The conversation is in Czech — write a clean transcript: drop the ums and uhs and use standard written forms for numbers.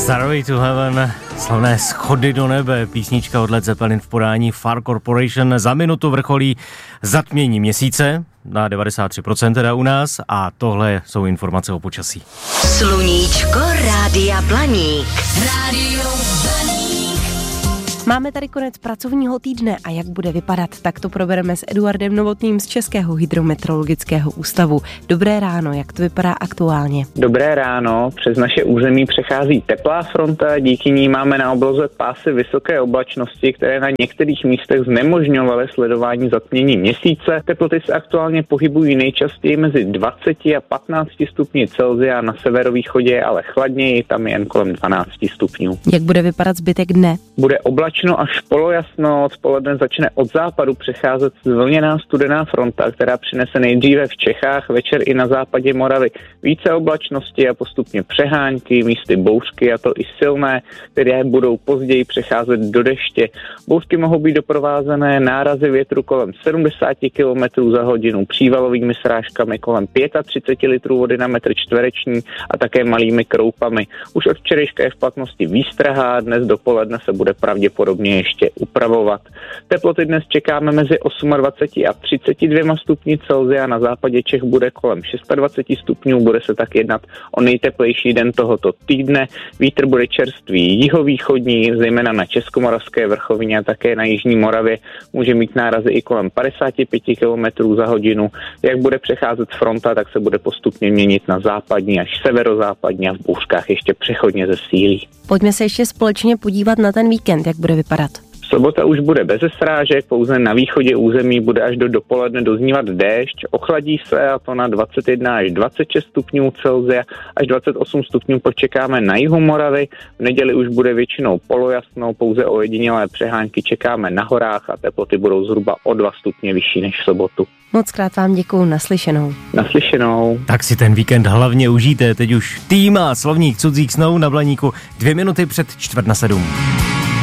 Starway to Heaven, slavné Schody do nebe, písnička od Led Zeppelin v podání Far Corporation. Za minutu vrcholí zatmění měsíce, na 93% teda u nás, a tohle jsou informace o počasí. Sluníčko Rádia Blaník. Rádio Blaník. Máme tady konec pracovního týdne a jak bude vypadat, tak to probereme s Eduardem Novotným z Českého hydrometeorologického ústavu. Dobré ráno, jak to vypadá aktuálně? Dobré ráno, přes naše území přechází teplá fronta, díky ní máme na obloze pásy vysoké oblačnosti, které na některých místech znemožňovaly sledování zatmění měsíce. Teploty se aktuálně pohybují nejčastěji mezi 20 a 15 stupni Celsia, na severovýchodě ale chladněji, tam je jen kolem 12 stupňů. Jak bude vypadat zbytek dne? Bude oblačno až polojasno, odpoledne začne od západu přecházet zvlněná studená fronta, která přinese nejdříve v Čechách, večer i na západě Moravy více oblačnosti a postupně přehánky, místy bouřky, a to i silné, které budou později přecházet do deště. Bouřky mohou být doprovázené nárazy větru kolem 70 km za hodinu, přívalovými srážkami kolem 35 litrů vody na metr čtvereční a také malými kroupami. Už od včerejška je v platnosti výstraha, dnes dopoledne se bude pravděpodobně ještě upravovat. Teploty dnes čekáme mezi 28 a 32 stupni Celsia, na západě Čech bude kolem 26 stupňů, bude se tak jednat o nejteplejší den tohoto týdne. Vítr bude čerstvý jihovýchodní, zejména na Českomoravské vrchovině a také na jižní Moravě může mít nárazy i kolem 55 km za hodinu. Jak bude přecházet fronta, tak se bude postupně měnit na západní až severozápadní a v bouřkách ještě přechodně zesílí. Pojďme se ještě společně podívat na ten víkend, jak bude vypadat. Sobota už bude bez srážek, pouze na východě území bude až do dopoledne doznívat déšť, ochladí se, a to na 21 až 26 stupňů Celsia, až 28 stupňů počekáme na jihu Moravy. V neděli už bude většinou polojasno, pouze ojedinělé přehánky čekáme na horách a teploty budou zhruba o 2 stupně vyšší než v sobotu. Mockrát vám děkuju, naslyšenou. Naslyšenou. Tak si ten víkend hlavně užijte, teď už tým a slovník cudzích snů na Blaníku 2 minuty před 6:45.